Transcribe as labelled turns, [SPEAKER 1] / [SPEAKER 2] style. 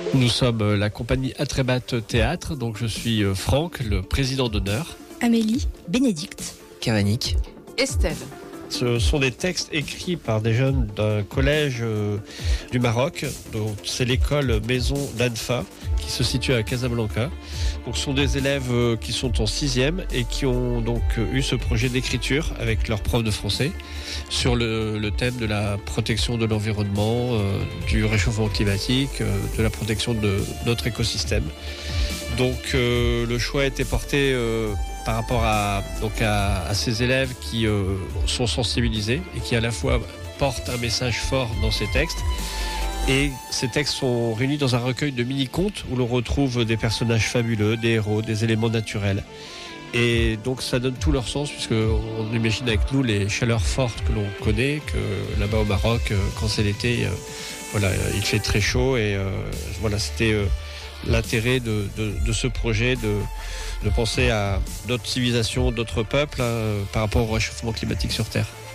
[SPEAKER 1] Nous sommes la compagnie Atrebat Théâtre, donc je suis Franck, le président d'honneur.
[SPEAKER 2] Amélie, Bénédicte,
[SPEAKER 3] Cavanic,
[SPEAKER 4] Estelle.
[SPEAKER 1] Ce sont des textes écrits par des jeunes d'un collège du Maroc. Donc, c'est l'école Maison d'Anfa qui se situe à Casablanca. Donc, ce sont des élèves qui sont en 6e et qui ont donc eu ce projet d'écriture avec leur prof de français sur le thème de la protection de l'environnement, du réchauffement climatique, de la protection de notre écosystème. Donc, le choix a été porté par rapport à ces élèves qui sont sensibilisés et qui à la fois portent un message fort dans ces textes. Et ces textes sont réunis dans un recueil de mini-contes où l'on retrouve des personnages fabuleux, des héros, des éléments naturels. Et donc ça donne tout leur sens, puisqu'on imagine avec nous les chaleurs fortes que l'on connaît, que là-bas au Maroc, quand c'est l'été, il fait très chaud. Et c'était l'intérêt de ce projet de penser à d'autres civilisations, d'autres peuples par rapport au réchauffement climatique sur Terre.